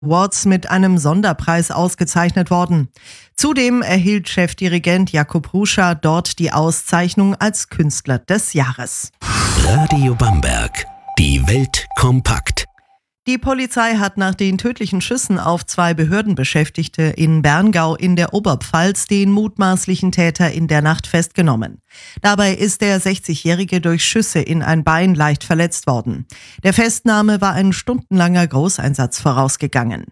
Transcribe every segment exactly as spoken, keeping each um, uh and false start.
Awards mit einem Sonderpreis ausgezeichnet worden. Zudem erhielt Chefdirigent Jakub Ruscha dort die Auszeichnung als Künstler des Jahres. Radio Bamberg. Die Welt kompakt. Die Polizei hat nach den tödlichen Schüssen auf zwei Behördenbeschäftigte in Berngau in der Oberpfalz den mutmaßlichen Täter in der Nacht festgenommen. Dabei ist der sechzigjährige durch Schüsse in ein Bein leicht verletzt worden. Der Festnahme war ein stundenlanger Großeinsatz vorausgegangen.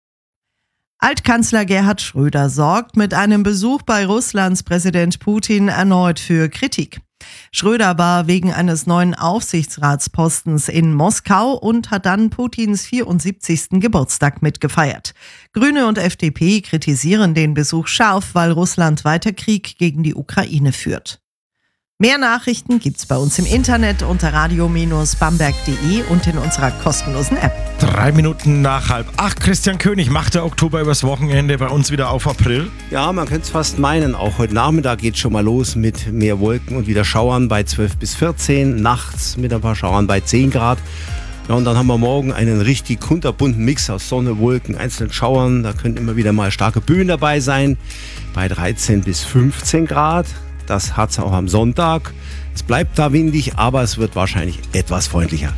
Altkanzler Gerhard Schröder sorgt mit einem Besuch bei Russlands Präsident Putin erneut für Kritik. Schröder war wegen eines neuen Aufsichtsratspostens in Moskau und hat dann Putins vierundsiebzigsten Geburtstag mitgefeiert. Grüne und F D P kritisieren den Besuch scharf, weil Russland weiter Krieg gegen die Ukraine führt. Mehr Nachrichten gibt's bei uns im Internet unter radio Bamberg punkt de und in unserer kostenlosen App. Drei Minuten nach halb acht. Christian König macht der Oktober übers Wochenende bei uns wieder auf April. Ja, man könnte es fast meinen. Auch heute Nachmittag geht es schon mal los mit mehr Wolken und wieder Schauern bei zwölf bis vierzehn. Nachts mit ein paar Schauern bei zehn Grad. Ja, und dann haben wir morgen einen richtig kunterbunten Mix aus Sonne, Wolken, einzelnen Schauern. Da können immer wieder mal starke Böen dabei sein bei dreizehn bis fünfzehn Grad. Das hat es auch am Sonntag. Es bleibt da windig, aber es wird wahrscheinlich etwas freundlicher.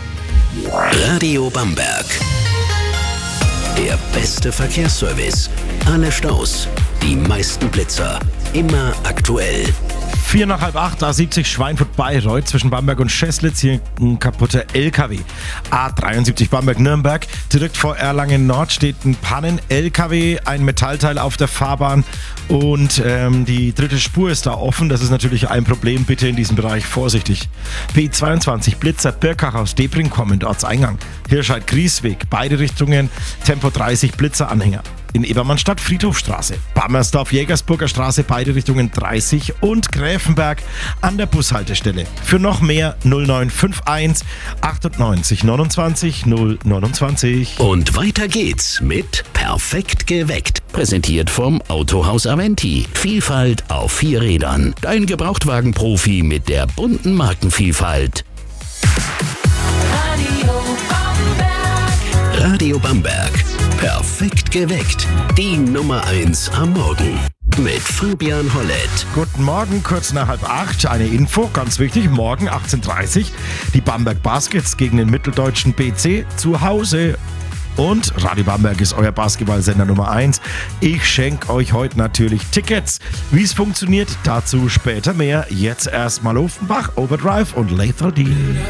Radio Bamberg. Der beste Verkehrsservice. Alle Staus, die meisten Blitzer. Immer aktuell. Vier nach halb acht, A siebzig Schweinfurt-Bayreuth zwischen Bamberg und Scheslitz, hier ein kaputter L K W. A dreiundsiebzig Bamberg-Nürnberg, direkt vor Erlangen-Nord steht ein Pannen-L K W, ein Metallteil auf der Fahrbahn und ähm, die dritte Spur ist da offen. Das ist natürlich ein Problem, bitte in diesem Bereich vorsichtig. B zweiundzwanzig Blitzer Birkach aus Debring kommend, Ortseingang. Hirscheid-Griesweg, beide Richtungen, Tempo dreißig Blitzeranhänger. In Ebermannstadt Friedhofstraße, Bammersdorf-Jägersburger Straße, beide Richtungen dreißig und Gräfenberg an der Bushaltestelle. Für noch mehr null neun fünf eins achtundneunzig neunundzwanzig null neunundzwanzig. Und weiter geht's mit Perfekt geweckt. Präsentiert vom Autohaus Aventi. Vielfalt auf vier Rädern. Dein Gebrauchtwagenprofi mit der bunten Markenvielfalt. Radio Bamberg. Radio Bamberg. Perfekt geweckt. Die Nummer eins am Morgen. Mit Fabian Hollett. Guten Morgen, kurz nach halb acht. Eine Info, ganz wichtig. Morgen achtzehn Uhr dreißig. Die Bamberg Baskets gegen den mitteldeutschen B C zu Hause. Und Radio Bamberg ist euer Basketballsender Nummer eins. Ich schenke euch heute natürlich Tickets. Wie es funktioniert, dazu später mehr. Jetzt erstmal Offenbach, Overdrive und Lethal Deal.